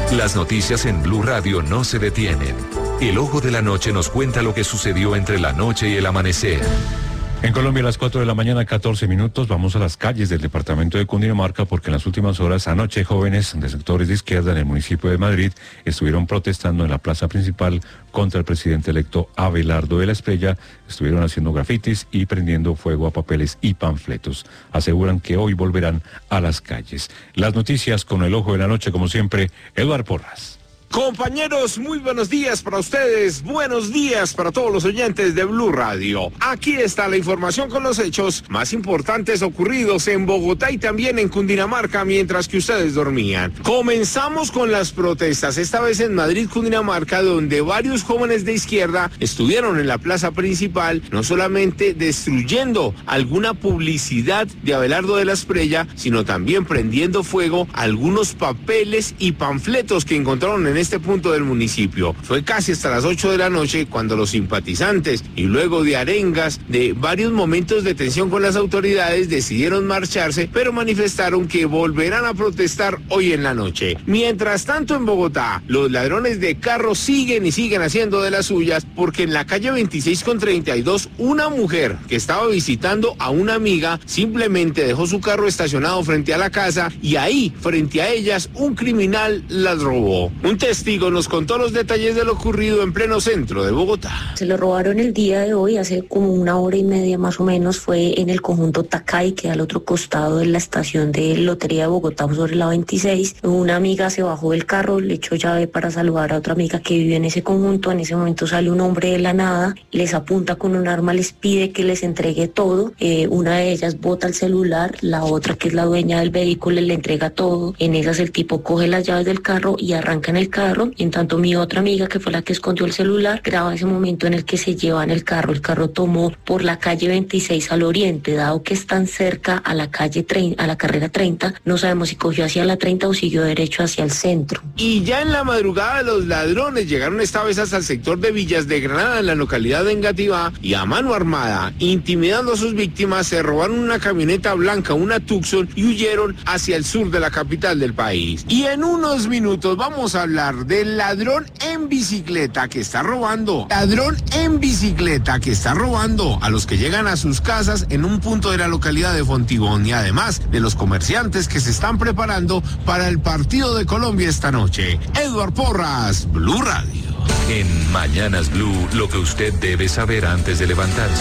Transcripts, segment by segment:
Las noticias en Blue Radio no se detienen. El Ojo de la Noche nos cuenta lo que sucedió entre la noche y el amanecer. En Colombia, a las 4 de la mañana, 14 minutos, vamos a las calles del departamento de Cundinamarca porque en las últimas horas, anoche, jóvenes de sectores de izquierda en el municipio de Madrid estuvieron protestando en la plaza principal contra el presidente electo Abelardo de la Espriella. Estuvieron haciendo grafitis y prendiendo fuego a papeles y panfletos. Aseguran que hoy volverán a las calles. Las noticias con el Ojo de la Noche, como siempre, Eduardo Porras. Compañeros, muy buenos días para ustedes, buenos días para todos los oyentes de Blue Radio. Aquí está la información con los hechos más importantes ocurridos en Bogotá y también en Cundinamarca mientras que ustedes dormían. Comenzamos con las protestas, esta vez en Madrid, Cundinamarca, donde varios jóvenes de izquierda estuvieron en la plaza principal, no solamente destruyendo alguna publicidad de Abelardo de la Espriella, sino también prendiendo fuego algunos papeles y panfletos que encontraron en este punto del municipio. Fue casi hasta las 8 de la noche cuando los simpatizantes y luego de arengas de varios momentos de tensión con las autoridades decidieron marcharse, pero manifestaron que volverán a protestar hoy en la noche. Mientras tanto en Bogotá, los ladrones de carros siguen haciendo de las suyas porque en la calle 26 con 32 una mujer que estaba visitando a una amiga simplemente dejó su carro estacionado frente a la casa y ahí, frente a ellas, un criminal las robó. Un testigo nos contó los detalles de lo ocurrido en pleno centro de Bogotá. Se lo robaron el día de hoy, hace como 1 hora y media más o menos, fue en el conjunto Tacay, que al otro costado de la estación de Lotería de Bogotá, sobre la 26. Una amiga se bajó del carro, le echó llave para saludar a otra amiga que vive en ese conjunto. En ese momento sale un hombre de la nada, les apunta con un arma, les pide que les entregue todo. Una de ellas bota el celular, la otra, que es la dueña del vehículo, le entrega todo. En esas el tipo coge las llaves del carro y arranca en el carro, y en tanto mi otra amiga, que fue la que escondió el celular, graba ese momento en el que se llevan el carro. El carro tomó por la calle 26 al oriente, dado que están cerca a la calle 30, a la carrera 30, no sabemos si cogió hacia la 30 o siguió derecho hacia el centro. Y ya en la madrugada los ladrones llegaron esta vez hasta el sector de Villas de Granada, en la localidad de Engativá, y a mano armada, intimidando a sus víctimas, se robaron una camioneta blanca, una Tucson, y huyeron hacia el sur de la capital del país. Y en unos minutos vamos a hablar del ladrón en bicicleta que está robando. Ladrón en bicicleta que está robando a los que llegan a sus casas en un punto de la localidad de Fontibón, y además de los comerciantes que se están preparando para el partido de Colombia esta noche. Eduardo Porras, Blue Radio. En Mañanas Blue, lo que usted debe saber antes de levantarse.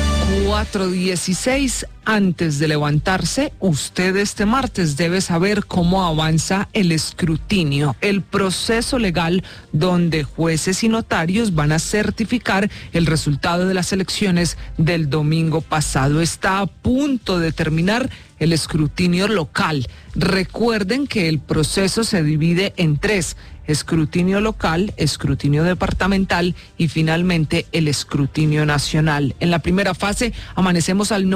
4:16, antes de levantarse, usted este martes debe saber cómo avanza el escrutinio, el proceso legal donde jueces y notarios van a certificar el resultado de las elecciones del domingo pasado. Está a punto de terminar el escrutinio local. Recuerden que el proceso se divide en 3: escrutinio local, escrutinio departamental y finalmente el escrutinio nacional. En la primera fase amanecemos al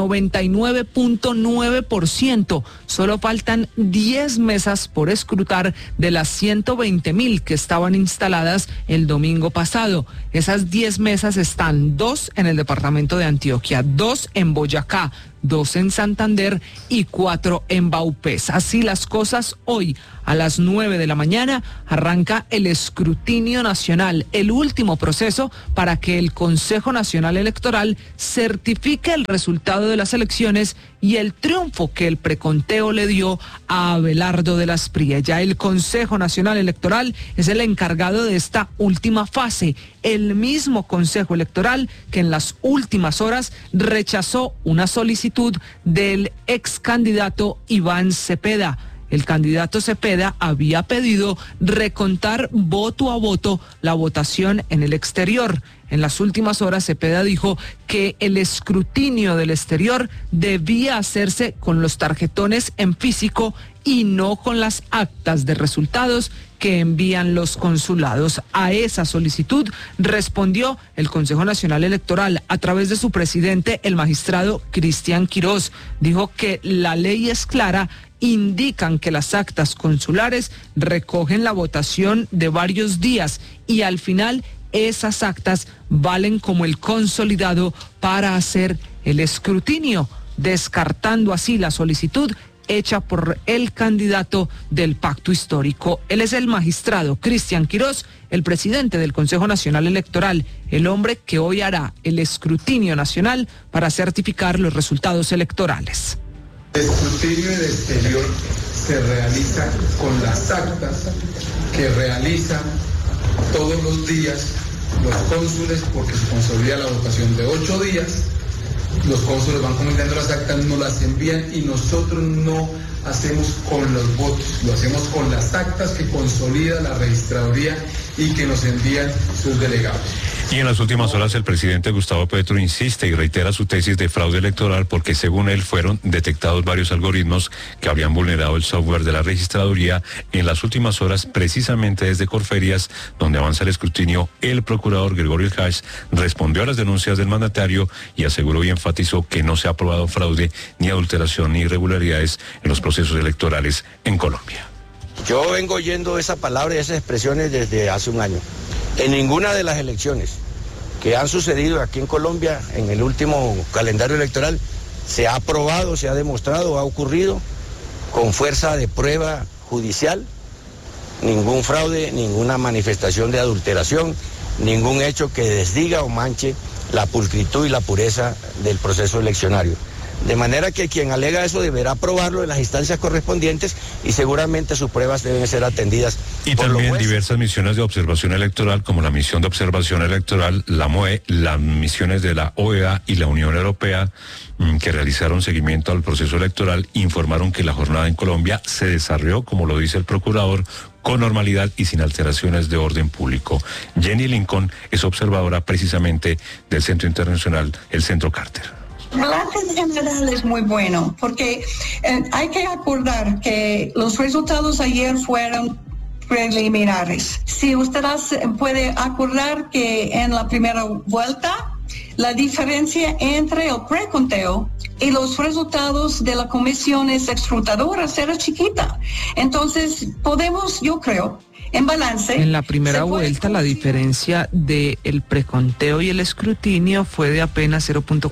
99.9%. Solo faltan 10 mesas por escrutar de las 120,000 que estaban instaladas el domingo pasado. Esas 10 mesas están 2 en el departamento de Antioquia, 2 en Boyacá, 2 en Santander y 4 en Vaupés. Así las cosas, hoy a las 9 de la mañana arranca el escrutinio nacional, el último proceso para que el Consejo Nacional Electoral certifique el resultado de las elecciones y el triunfo que el preconteo le dio a Abelardo de la Espriella. Ya el Consejo Nacional Electoral es el encargado de esta última fase, el mismo Consejo Electoral que en las últimas horas rechazó una solicitud del ex candidato Iván Cepeda. El candidato Cepeda había pedido recontar voto a voto la votación en el exterior. En las últimas horas, Cepeda dijo que el escrutinio del exterior debía hacerse con los tarjetones en físico y no con las actas de resultados que envían los consulados. A esa solicitud respondió el Consejo Nacional Electoral a través de su presidente, el magistrado Cristian Quirós. Dijo que la ley es clara, indican que las actas consulares recogen la votación de varios días y al final esas actas valen como el consolidado para hacer el escrutinio, descartando así la solicitud hecha por el candidato del pacto histórico. Él es el magistrado Cristian Quirós, el presidente del Consejo Nacional Electoral, el hombre que hoy hará el escrutinio nacional para certificar los resultados electorales. El escrutinio del exterior se realiza con las actas que realizan todos los días los cónsules, porque se consolida la votación de 8 días. Los cónsules van comentando las actas, nos las envían y nosotros no hacemos con los votos, lo hacemos con las actas que consolida la registraduría y que nos envían sus delegados. Y en las últimas horas el presidente Gustavo Petro insiste y reitera su tesis de fraude electoral porque según él fueron detectados varios algoritmos que habrían vulnerado el software de la registraduría en las últimas horas, precisamente desde Corferias, donde avanza el escrutinio. El procurador Gregorio Illich respondió a las denuncias del mandatario y aseguró y enfatizó que no se ha aprobado fraude, ni adulteración, ni irregularidades en los procesos electorales en Colombia. Yo vengo oyendo esa palabra y esas expresiones desde hace un año. En ninguna de las elecciones que han sucedido aquí en Colombia, en el último calendario electoral, se ha aprobado, se ha demostrado, ha ocurrido con fuerza de prueba judicial, ningún fraude, ninguna manifestación de adulteración, ningún hecho que desdiga o manche la pulcritud y la pureza del proceso eleccionario. De manera que quien alega eso deberá probarlo en las instancias correspondientes y seguramente sus pruebas deben ser atendidas. Y también diversas misiones de observación electoral, como la misión de observación electoral, la MOE, las misiones de la OEA y la Unión Europea, que realizaron seguimiento al proceso electoral, informaron que la jornada en Colombia se desarrolló, como lo dice el procurador, con normalidad y sin alteraciones de orden público. Jenny Lincoln es observadora precisamente del Centro Internacional, el Centro Carter. El balance general es muy bueno porque hay que acordar que los resultados ayer fueron preliminares. Si usted puede acordar que en la primera vuelta la diferencia entre el preconteo y los resultados de las comisiones escrutadoras era chiquita. Entonces podemos, yo creo, en balance. En la primera vuelta la diferencia del preconteo y el escrutinio fue de apenas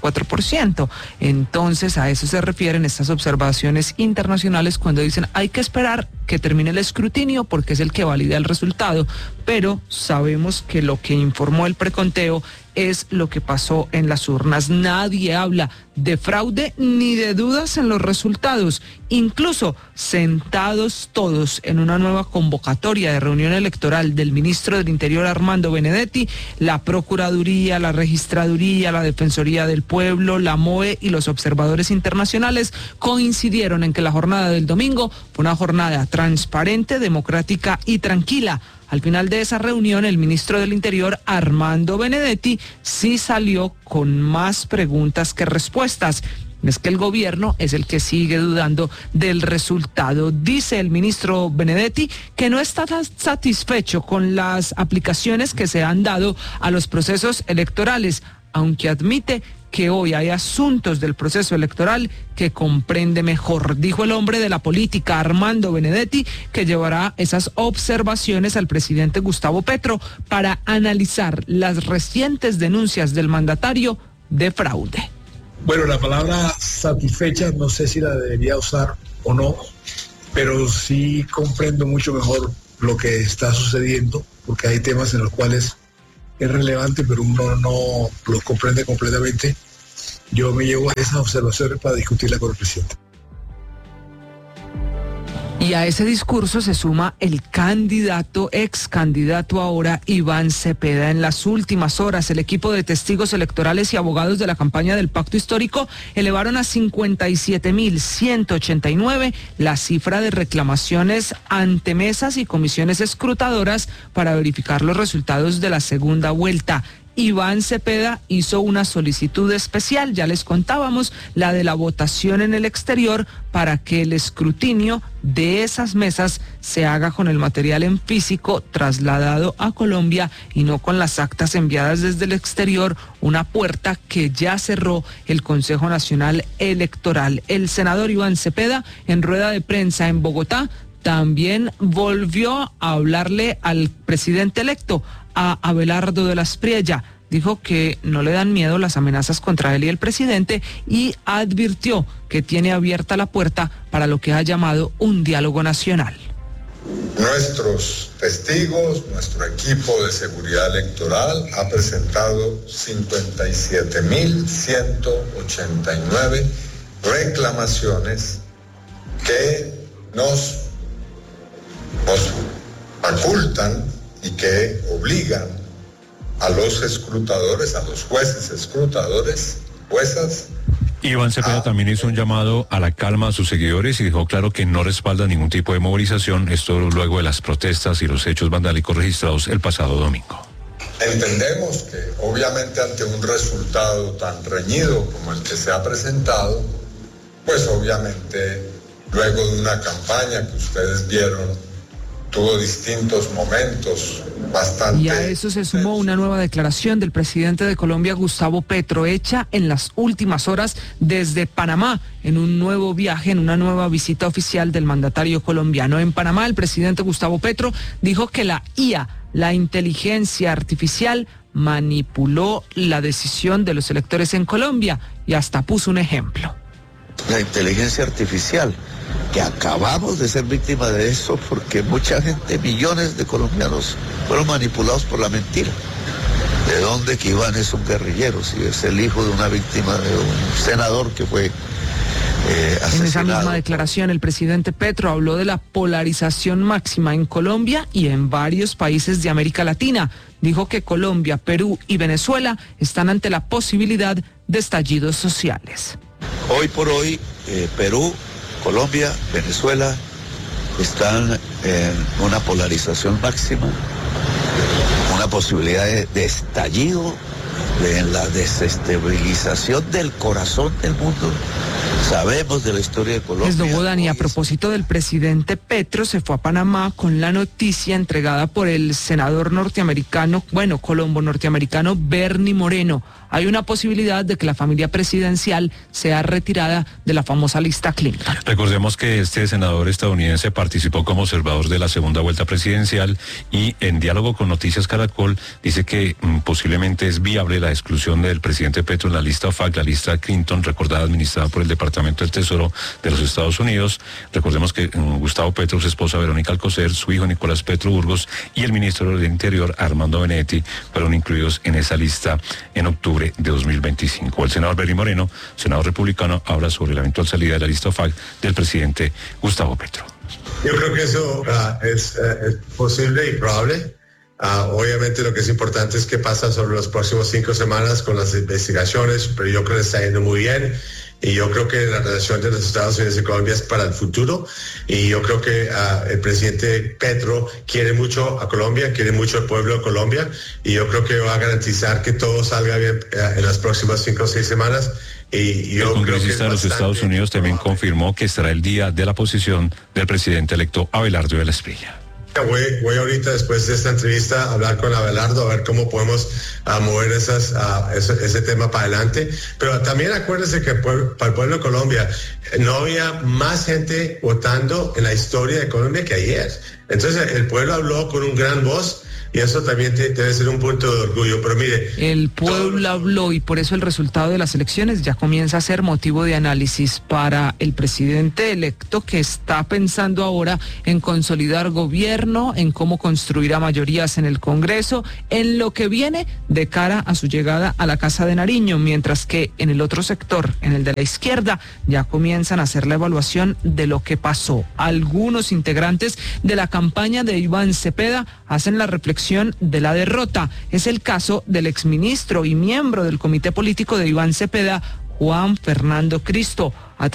0.4%. Entonces a eso se refieren estas observaciones internacionales cuando dicen hay que esperar que termine el escrutinio porque es el que valida el resultado. Pero sabemos que lo que informó el preconteo es lo que pasó en las urnas. Nadie habla de fraude ni de dudas en los resultados. Incluso sentados todos en una nueva convocatoria de reunión electoral del ministro del Interior Armando Benedetti, la Procuraduría, la Registraduría, la Defensoría del Pueblo, la MOE y los observadores internacionales coincidieron en que la jornada del domingo fue una jornada transparente, democrática y tranquila. Al final de esa reunión, el ministro del Interior, Armando Benedetti, sí salió con más preguntas que respuestas. Es que el gobierno es el que sigue dudando del resultado. Dice el ministro Benedetti que no está satisfecho con las aplicaciones que se han dado a los procesos electorales, aunque admite que hoy hay asuntos del proceso electoral que comprende mejor. Dijo el hombre de la política, Armando Benedetti, que llevará esas observaciones al presidente Gustavo Petro para analizar las recientes denuncias del mandatario de fraude. Bueno, la palabra satisfecha no sé si la debería usar o no, pero sí comprendo mucho mejor lo que está sucediendo, porque hay temas en los cuales es relevante, pero uno no lo comprende completamente. Yo me llevo a esas observaciones para discutirla con el presidente. Y a ese discurso se suma el ex candidato ahora, Iván Cepeda. En las últimas horas, el equipo de testigos electorales y abogados de la campaña del Pacto Histórico elevaron a 57.189 la cifra de reclamaciones ante mesas y comisiones escrutadoras para verificar los resultados de la segunda vuelta. Iván Cepeda hizo una solicitud especial, ya les contábamos, la de la votación en el exterior, para que el escrutinio de esas mesas se haga con el material en físico trasladado a Colombia y no con las actas enviadas desde el exterior, una puerta que ya cerró el Consejo Nacional Electoral. El senador Iván Cepeda, en rueda de prensa en Bogotá, también volvió a hablarle al presidente electo, a Abelardo de la Espriella. dijo que no le dan miedo las amenazas contra él y el presidente y advirtió que tiene abierta la puerta para lo que ha llamado un diálogo nacional. Nuestros testigos, nuestro equipo de seguridad electoral ha presentado 57.189 reclamaciones que nos facultan y que obligan a los escrutadores, a los jueces escrutadores, juezas. Iván Cepeda también hizo un llamado a la calma a sus seguidores y dejó claro que no respalda ningún tipo de movilización, esto luego de las protestas y los hechos vandálicos registrados el pasado domingo. Entendemos que obviamente ante un resultado tan reñido como el que se ha presentado, pues obviamente luego de una campaña que ustedes vieron, tuvo distintos momentos bastante... Y a eso se sumó una nueva declaración del presidente de Colombia, Gustavo Petro, hecha en las últimas horas desde Panamá, en un nuevo viaje, en una nueva visita oficial del mandatario colombiano. En Panamá, el presidente Gustavo Petro dijo que la IA, la inteligencia artificial, manipuló la decisión de los electores en Colombia y hasta puso un ejemplo. La inteligencia artificial, que acabamos de ser víctimas de eso porque mucha gente, millones de colombianos fueron manipulados por la mentira. ¿De dónde que Iván es un guerrillero? Si es el hijo de una víctima de un senador que fue asesinado. En esa misma declaración, el presidente Petro habló de la polarización máxima en Colombia y en varios países de América Latina. Dijo que Colombia, Perú y Venezuela están ante la posibilidad de estallidos sociales. Hoy por hoy, Perú, Colombia, Venezuela están en una polarización máxima, una posibilidad de estallido, de la desestabilización del corazón del mundo. Sabemos de la historia de Colombia. Es Dogodán, y a propósito del presidente Petro, se fue a Panamá con la noticia entregada por el senador norteamericano, colombo norteamericano, Bernie Moreno. Hay una posibilidad de que la familia presidencial sea retirada de la famosa lista Clinton. Recordemos que este senador estadounidense participó como observador de la segunda vuelta presidencial y en diálogo con Noticias Caracol dice que posiblemente es viable la exclusión del presidente Petro en la lista OFAC, la lista Clinton, recordada, administrada por el Departamento del Tesoro de los Estados Unidos. Recordemos que Gustavo Petro, su esposa Verónica Alcocer, su hijo Nicolás Petro Burgos y el ministro del Interior, Armando Benedetti, fueron incluidos en esa lista en octubre de 2025. El senador Bernie Moreno, senador republicano, habla sobre la eventual salida de la lista OFAC del presidente Gustavo Petro. Yo creo que eso es posible y probable. Obviamente lo que es importante es qué pasa sobre las próximas 5 semanas con las investigaciones, pero yo creo que está yendo muy bien. Y yo creo que la relación de los Estados Unidos y Colombia es para el futuro. Y yo creo que el presidente Petro quiere mucho a Colombia, quiere mucho al pueblo de Colombia. Y yo creo que va a garantizar que todo salga bien en las próximas 5 o 6 semanas. Y yo el congresista creo que de los Estados Unidos también confirmó que estará el día de la posición del presidente electo Abelardo de la Espriella. Voy ahorita, después de esta entrevista, a hablar con Abelardo, a ver cómo podemos mover ese tema para adelante. Pero también acuérdense que para el pueblo de Colombia no había más gente votando en la historia de Colombia que ayer. Entonces el pueblo habló con un gran voz. Y eso también debe ser un punto de orgullo, pero mire... El pueblo habló y por eso el resultado de las elecciones ya comienza a ser motivo de análisis para el presidente electo, que está pensando ahora en consolidar gobierno, en cómo construir a mayorías en el Congreso, en lo que viene de cara a su llegada a la Casa de Nariño, mientras que en el otro sector, en el de la izquierda, ya comienzan a hacer la evaluación de lo que pasó. Algunos integrantes de la campaña de Iván Cepeda hacen la reflexión de la derrota. Es el caso del exministro y miembro del comité político de Iván Cepeda, Juan Fernando Cristo.